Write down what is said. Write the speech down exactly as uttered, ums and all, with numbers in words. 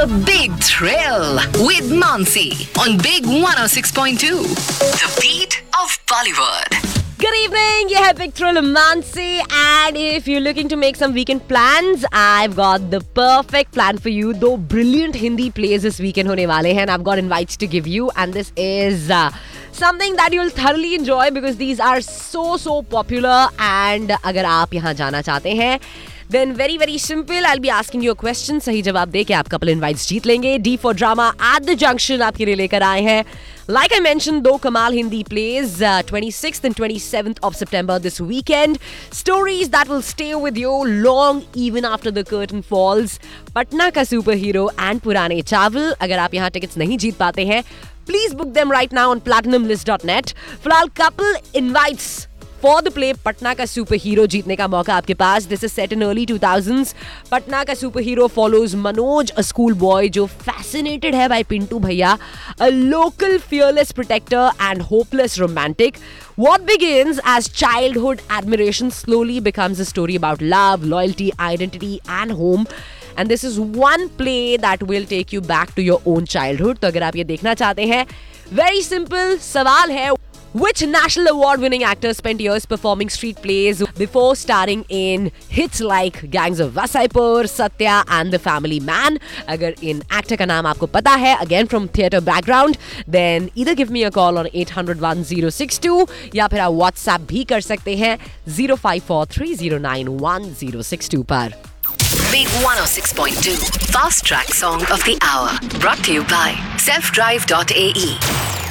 The Big Thrill with Mansi on Big one oh six point two. The beat of Bollywood. Good evening, ये है Big Thrill Mansi, and if you're looking to make some weekend plans, I've got the perfect plan for you. दो brilliant Hindi plays this weekend होने वाले हैं, and I've got invites to give you, and this is uh, something that you'll thoroughly enjoy because these are so so popular. And अगर आप यहाँ जाना चाहते हैं, then very very simple. I'll be asking you a question. सही जवाब दे के आप couple invites जीत लेंगे. D for Drama at the Junction आपके लिए लेकर आए हैं. Like I mentioned, दो कमाल Hindi plays, uh, twenty-sixth and twenty-seventh of September this weekend. Stories that will stay with you long even after the curtain falls. Patna का super hero and पुराने चावल. अगर आप यहाँ टिकट्स नहीं जीत पाते हैं, please book them right now on platinum list dot net. फिलहाल couple invites for the play Patna का सुपर हीरो जीतने का मौका आपके पास. This is set in early two thousands. Patna का super hero follows Manoj, a school boy जो fascinated है by Pintu भैया, a local fearless protector and hopeless romantic. What begins as childhood admiration slowly becomes a story about love, loyalty, identity and home. And this is one play that will take you back to your own childhood. तो अगर आप ये देखना चाहते हैं, very simple सवाल है, which national award-winning actor spent years performing street plays before starring in hits like Gangs of Wasaipur, Satya and The Family Man? अगर इन actor का नाम आपको पता है, again from theatre background, then either give me a call on eight hundred one oh six two या फिर आप WhatsApp भी कर सकते हैं zero five four three zero nine one zero six two पर. Big one oh six point two Fast Track Song of the Hour brought to you by self drive dot a e.